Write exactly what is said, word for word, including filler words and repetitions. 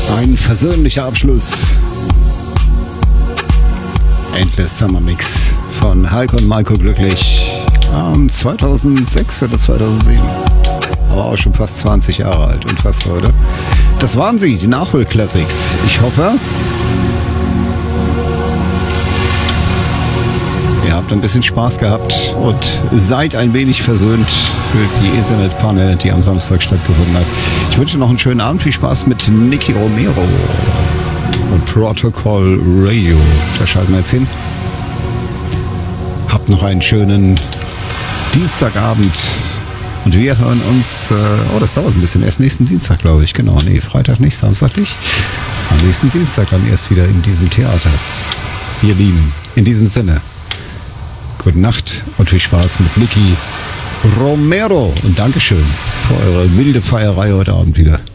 Ein versöhnlicher Abschluss. Endless Summer Mix von Heiko und Maiko Glücklich. Um, zweitausendsechs oder zweitausendsieben. Aber auch schon fast zwanzig Jahre alt. Unfassbar, oder? Das waren sie, die Nachholklassiks. Ich hoffe, ihr habt ein bisschen Spaß gehabt und seid ein wenig versöhnt für die Ethernet-Panne, die am Samstag stattgefunden hat. Ich wünsche noch einen schönen Abend. Viel Spaß mit Nicky Romero und Protocol Radio. Da schalten wir jetzt hin. Habt noch einen schönen Dienstagabend. Und wir hören uns, äh, oh, das dauert ein bisschen, erst nächsten Dienstag, glaube ich. Genau, nee, Freitag nicht, Samstag nicht. Am nächsten Dienstag dann erst wieder in diesem Theater. Ihr Lieben, in diesem Sinne. Gute Nacht und viel Spaß mit Nicky Romero. Und Dankeschön für eure milde Feierei heute Abend wieder.